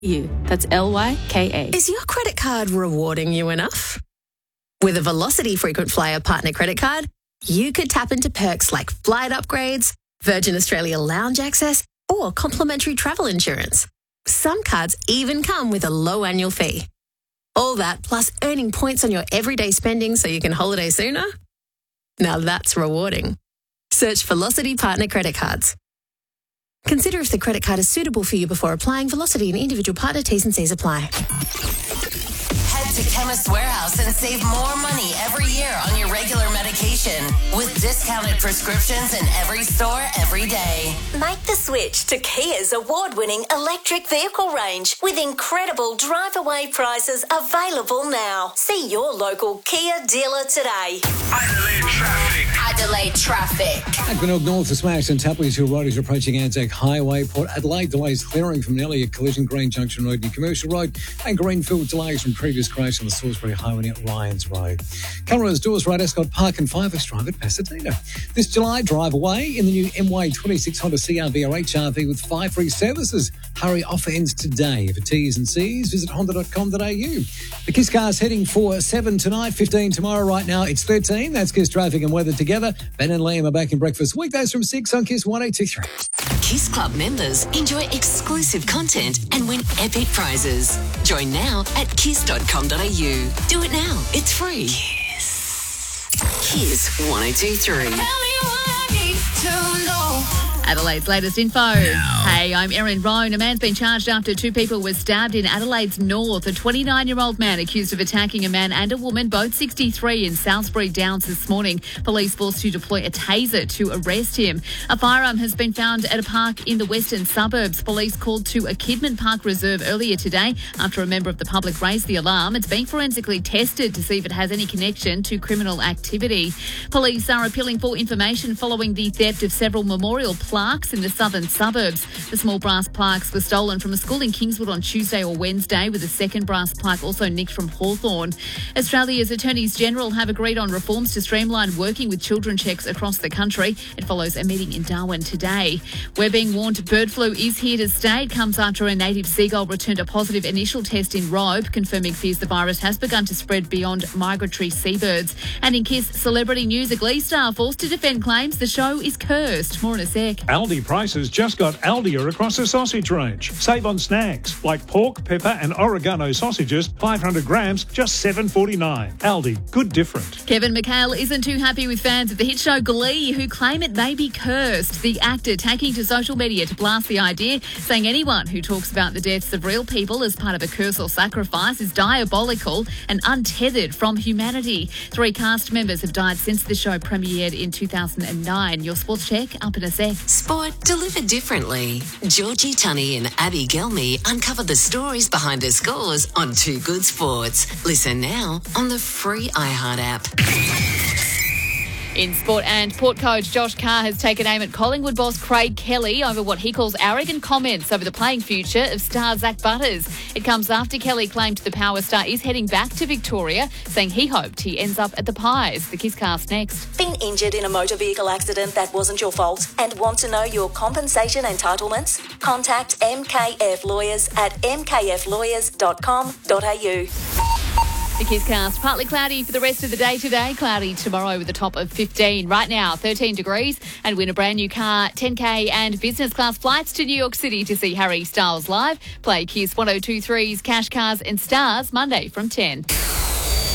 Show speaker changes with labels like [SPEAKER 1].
[SPEAKER 1] That's Lyka.
[SPEAKER 2] Is your credit card rewarding you enough? With a Velocity Frequent Flyer Partner Credit Card, you could tap into perks like flight upgrades, Virgin Australia lounge access, or complimentary travel insurance. Some cards even come with a low annual fee. All that plus earning points on your everyday spending so you can holiday sooner? Now that's rewarding. Search Velocity Partner Credit Cards. Consider if the credit card is suitable for you before applying. Velocity and individual partner T's and C's apply.
[SPEAKER 3] Head to Chemist Warehouse and save more money every year on your regular medication with discounted prescriptions in every store every day.
[SPEAKER 4] Make the switch to Kia's award-winning electric vehicle range with incredible drive-away prices available now. See your local Kia dealer today.
[SPEAKER 3] Adelaide traffic.
[SPEAKER 5] At Glenelg North, the smash and Tapley's Hill Road is approaching Anzac Highway. Port Adelaide delays clearing from Nellie at Collision Green Junction Road near Commercial Road, and Greenfield delays from previous crash on the Salisbury Highway at Lyons Road. Cameras doors right Ascot Park and Fireworks Drive at Pasadena. This July, drive away in the new MY26 Honda CR-V or HR-V with 5 free services. Hurry, offer ends today. For T's and C's, visit honda.com.au. The Kiss Car's heading for 7 tonight, 15 tomorrow. Right now, it's 13. That's Kiss Traffic and Weather together. Ben and Liam are back in breakfast weekdays from 6 on Kiss 102.3.
[SPEAKER 6] Kiss Club members enjoy exclusive content and win epic prizes. Join now at kiss.com.au. Do it now. It's free. Kiss 102.3.
[SPEAKER 1] Adelaide's latest info. Hey, I'm Erin Roan. A man's been charged after 2 people were stabbed in Adelaide's north. A 29-year-old man accused of attacking a man and a woman, both 63, in Salisbury Downs this morning. Police forced to deploy a taser to arrest him. A firearm has been found at a park in the western suburbs. Police called to a Kidman Park reserve earlier today after a member of the public raised the alarm. It's being forensically tested to see if it has any connection to criminal activity. Police are appealing for information following the theft of several memorial plaques in the southern suburbs. The small brass plaques were stolen from a school in Kingswood on Tuesday or Wednesday, with a second brass plaque also nicked from Hawthorn. Australia's Attorneys General have agreed on reforms to streamline working with children checks across the country. It follows a meeting in Darwin today. We're being warned bird flu is here to stay. It comes after a native seagull returned a positive initial test in Robe, confirming fears the virus has begun to spread beyond migratory seabirds. And in Kiss celebrity news, a Glee star forced to defend claims the show is cursed. More in a sec.
[SPEAKER 7] Aldi Prices just got Aldier across the sausage range. Save on snacks like pork, pepper and oregano sausages, 500 grams, just $7.49. Aldi, good different.
[SPEAKER 1] Kevin McHale isn't too happy with fans of the hit show Glee, who claim it may be cursed. The actor taking to social media to blast the idea, saying anyone who talks about the deaths of real people as part of a curse or sacrifice is diabolical and untethered from humanity. 3 cast members have died since the show premiered in 2009. Your sports check up in a sec.
[SPEAKER 6] Sport delivered differently. Georgie Tunney and Abby Gelmy uncover the stories behind the scores on Too Good Sports. Listen now on the free iHeart app.
[SPEAKER 1] In sport and Port coach Josh Carr has taken aim at Collingwood boss Craig Kelly over what he calls arrogant comments over the playing future of star Zach Butters. It comes after Kelly claimed the Power star is heading back to Victoria, saying he hoped he ends up at the Pies. The Kisscast next.
[SPEAKER 4] Been injured in a motor vehicle accident that wasn't your fault and want to know your compensation entitlements? Contact MKF Lawyers at mkflawyers.com.au.
[SPEAKER 1] The Kisscast, partly cloudy for the rest of the day today. Cloudy tomorrow with a top of 15. Right now, 13 degrees, and win a brand new car, 10K and business class flights to New York City to see Harry Styles live. Play Kiss 102.3's Cash Cars and Stars Monday from 10.